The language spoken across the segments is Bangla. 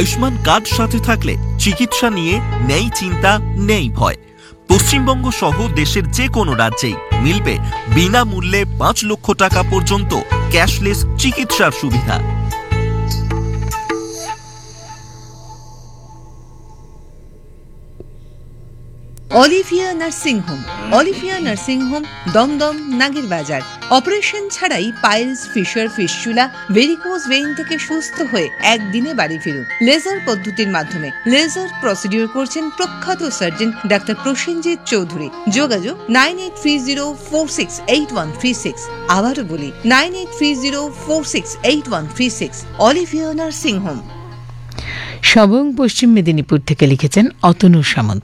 আয়ুষ্মান কার্ড সাথে থাকলে চিকিৎসা নিয়ে নেই চিন্তা, নেই ভয়। পশ্চিমবঙ্গ সহ দেশের যে কোনো রাজ্যেই মিলবে বিনামূল্যে 5 লক্ষ টাকা পর্যন্ত ক্যাশলেস চিকিৎসার সুবিধা। Olivia nursing home. Olivia nursing home, Dumdum, নাগের বাজার। অপারেশন ছাড়াই piles, fisher, fistula, varicose vein থেকে সুস্থ হয়ে একদিনে বাড়ি ফিরুন লেজার পদ্ধতির মাধ্যমে। লেজার প্রসিডিউর করছেন প্রখ্যাত সার্জন ডাক্তার প্রসেনজিৎ চৌধুরী। যোগাযোগ 9830468136। আবারও বলি 9830468136। Olivia nursing home. সবং পশ্চিম মেদিনীপুর থেকে লিখেছেন অতনু সামন্ত।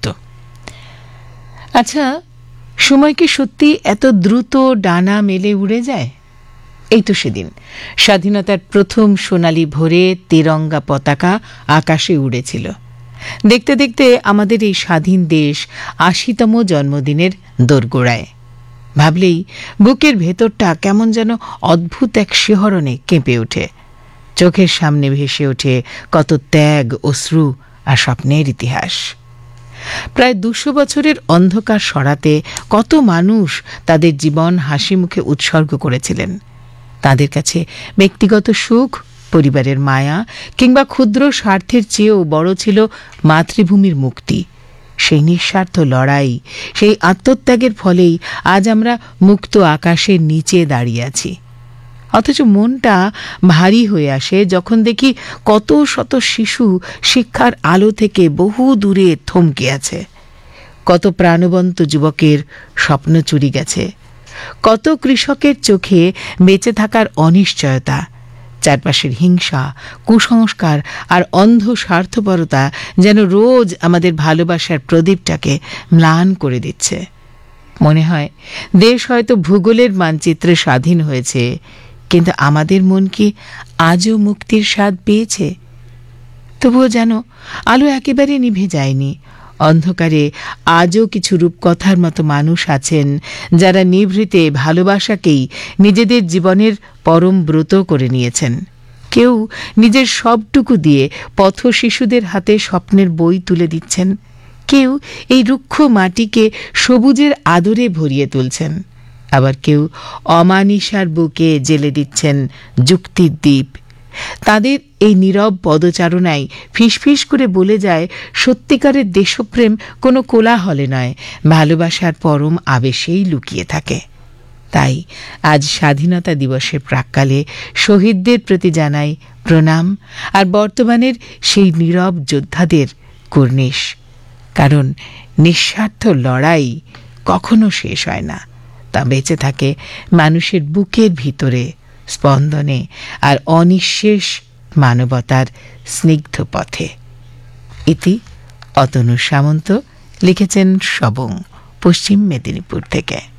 আচ্ছা, সময় কি সত্যি এত দ্রুত ডানা মেলে উড়ে যায়? এই তো সেদিন স্বাধীনতার প্রথম সোনালি ভোরে তিরঙ্গা পতাকা আকাশে উড়েছিল। দেখতে দেখতে আমাদের এই স্বাধীন দেশ ৮০তম জন্মদিনের দোরগোড়ায়। ভাবলেই বুকের ভেতরটা কেমন যেন অদ্ভুত এক শিহরণে কেঁপে ওঠে। চোখের সামনে ভেসে ওঠে কত ত্যাগ, অশ্রু আর স্বপ্নের ইতিহাস। প্রায় ২০০ বছরের অন্ধকার সরাতে কত মানুষ তাদের জীবন হাসি মুখে উৎসর্গ করেছিলেন। তাদের কাছে ব্যক্তিগত সুখ, পরিবারের মায়া কিংবা ক্ষুদ্র স্বার্থের চেয়েও বড় ছিল মাতৃভূমির মুক্তি। সেই নিঃস্বার্থ লড়াই, সেই আত্মত্যাগের ফলেই আজ আমরা মুক্ত আকাশের নিচে দাঁড়িয়ে আছি। অথচ মনটা ভারী হয়ে আসে যখন দেখি কত শত শিশু শিক্ষার আলো থেকে বহু দূরে থমকে আছে। কত প্রাণবন্ত যুবকের স্বপ্ন চুরি গেছে। কত কৃষকের চোখে বেঁচে থাকার অনিশ্চয়তা। চারপাশের হিংসা, কুসংস্কার আর অন্ধ স্বার্থপরতা যেন রোজ আমাদের ভালোবাসার প্রদীপটাকে ম্লান করে দিচ্ছে। মনে হয় দেশ হয়তো ভূগোলের মানচিত্রে স্বাধীন হয়েছে, কিন্তু আমাদের মন কি আজও মুক্তির স্বাদ পেয়েছে? তবুও যেন আলো একেবারে নিভে যায়নি। অন্ধকারে আজও কিছু রূপকথার মতো মানুষ আছেন যারা নিভৃতে ভালোবাসাকেই নিজেদের জীবনের পরম ব্রত করে নিয়েছেন। কেউ নিজের সবটুকু দিয়ে পথ শিশুদের হাতে স্বপ্নের বই তুলে দিচ্ছেন। কেউ এই রুক্ষ মাটিকে সবুজের আদরে ভরিয়ে তুলছেন। আবার কেউ অমানিসার বুকে জেলে দিচ্ছেন যুক্তির দ্বীপ। তাদের এই নীরব পদচারণায় ফিসফিস করে বলে যায় সত্যিকারের দেশপ্রেম কোনো কোলাহলে নয়, ভালোবাসার পরম আবেশেই লুকিয়ে থাকে। তাই আজ স্বাধীনতা দিবসের প্রাক্কালে শহীদদের প্রতি জানাই প্রণাম, আর বর্তমানের সেই নীরব যোদ্ধাদের কুর্নিশ। কারণ নিঃস্বার্থ লড়াই কখনো শেষ হয় না, তা বেঁচে থাকে মানুষের বুকের ভিতরে, স্পন্দনে আর অনিঃশেষ মানবতার স্নিগ্ধ পথে। ইতি অতনু সামন্ত, লিখেছেন সবং, পশ্চিম মেদিনীপুর থেকে।